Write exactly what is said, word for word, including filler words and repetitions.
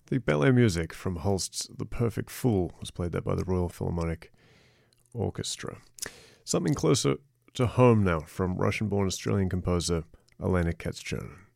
The ballet music from Holst's The Perfect Fool was played there by the Royal Philharmonic Orchestra. Something closer to home now from Russian-born Australian composer Elena Katz-Jones.